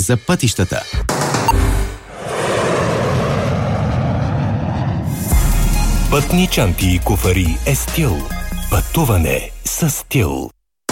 за пътищата. Пътни чанти и куфари е стил. Пътуване с стил.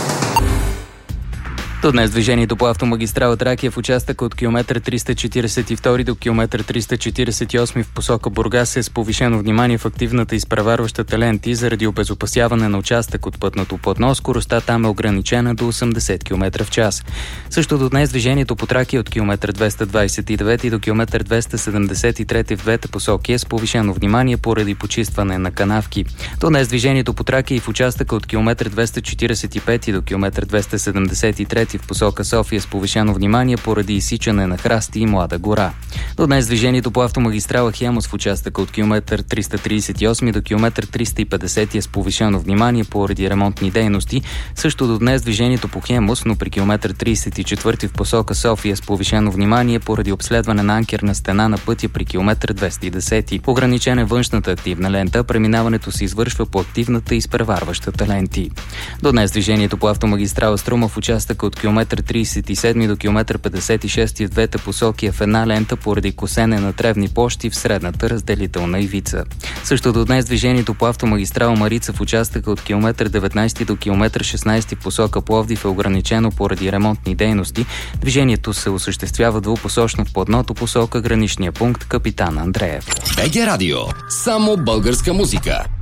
До днес движението по автомагистрала Тракия в участъка от километър 342 до километър 348 в посока Бургас е с повишено внимание в активната изпреварващата ленти заради обезопасяване на участък от пътното платно. Скоростта там е ограничена до 80 км в час. Също до днес движението по Тракия от километър 229 до километър 273 в двете посоки е с повишено внимание поради почистване на канавки. До днес движението по Тракия и в участъка от километър 245 до километър 273 в посока София с повишено внимание поради изсичане на храсти и млада гора. До днес движението по автомагистрала Хемус в участъка от километър 338 до километър 350 е с повишено внимание поради ремонтни дейности. Също до днес движението по Хемус, но при километър 34 в посока София с повишено внимание поради обследване на анкерна стена на пътя при километър 210. Ограничена е външната активна лента, преминаването се извършва по активната и изпреварващата ленти. До днес движението по автомагистрала Струма в участъка от километър 37 до километър 56 в двете посоки е в една лента поради косене на тревни площи в средната разделителна ивица. Също до днес движението по автомагистрала Марица в участъка от километър 19 до километър 16 в посока Пловдив е ограничено поради ремонтни дейности. Движението се осъществява двупосочно в платното посока граничния пункт Капитан Андреев. БГ Радио. Само българска музика.